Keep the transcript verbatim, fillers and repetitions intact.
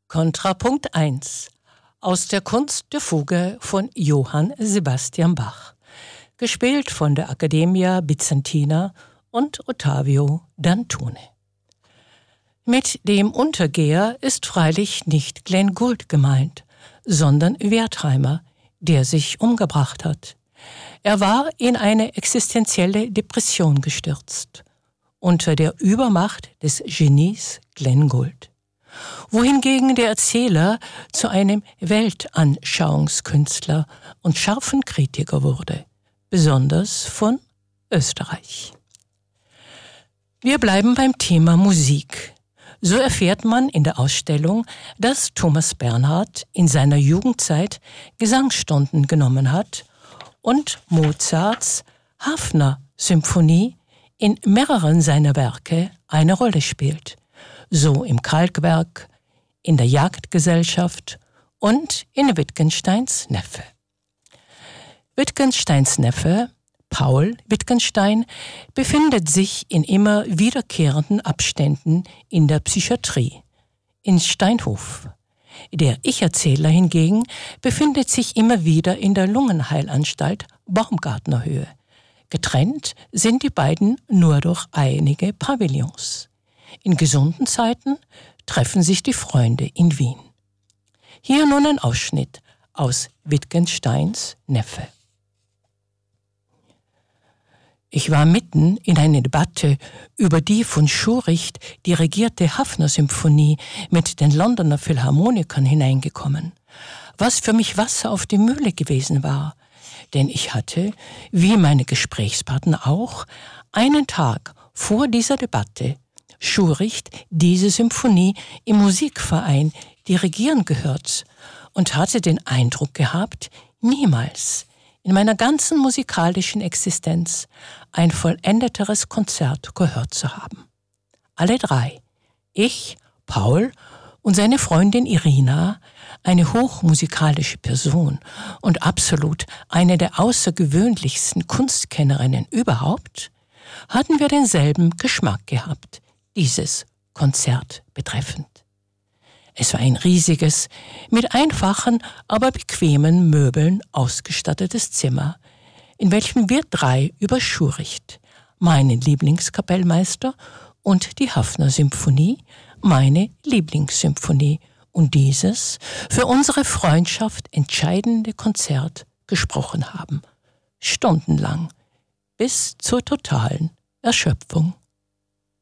Kontrapunkt eins aus der Kunst der Fuge von Johann Sebastian Bach, gespielt von der Accademia Bizantina und Ottavio Dantone. Mit dem Untergeher ist freilich nicht Glenn Gould gemeint, sondern Wertheimer, der sich umgebracht hat. Er war in eine existenzielle Depression gestürzt, unter der Übermacht des Genies Glenn Gould, wohingegen der Erzähler zu einem Weltanschauungskünstler und scharfen Kritiker wurde, besonders von Österreich. Wir bleiben beim Thema Musik. So erfährt man in der Ausstellung, dass Thomas Bernhard in seiner Jugendzeit Gesangsstunden genommen hat und Mozarts Hafner-Symphonie in mehreren seiner Werke eine Rolle spielt, so im Kalkwerk, in der Jagdgesellschaft und in Wittgensteins Neffe. Wittgensteins Neffe, Paul Wittgenstein, befindet sich in immer wiederkehrenden Abständen in der Psychiatrie, in Steinhof. Der Ich-Erzähler hingegen befindet sich immer wieder in der Lungenheilanstalt Baumgartnerhöhe. Getrennt sind die beiden nur durch einige Pavillons. In gesunden Zeiten treffen sich die Freunde in Wien. Hier nun ein Ausschnitt aus Wittgensteins Neffe. Ich war mitten in eine Debatte über die von Schuricht dirigierte Hafner-Symphonie mit den Londoner Philharmonikern hineingekommen, was für mich Wasser auf die Mühle gewesen war, denn ich hatte, wie meine Gesprächspartner auch, einen Tag vor dieser Debatte Schuricht diese Symphonie im Musikverein dirigieren gehört und hatte den Eindruck gehabt, niemals in meiner ganzen musikalischen Existenz ein vollendeteres Konzert gehört zu haben. Alle drei, ich, Paul und seine Freundin Irina, eine hochmusikalische Person und absolut eine der außergewöhnlichsten Kunstkennerinnen überhaupt, hatten wir denselben Geschmack gehabt, dieses Konzert betreffend. Es war ein riesiges, mit einfachen, aber bequemen Möbeln ausgestattetes Zimmer, in welchem wir drei über Schuricht, meinen Lieblingskapellmeister, und die Hafner-Symphonie, meine Lieblingssymphonie, und dieses für unsere Freundschaft entscheidende Konzert gesprochen haben. Stundenlang, bis zur totalen Erschöpfung.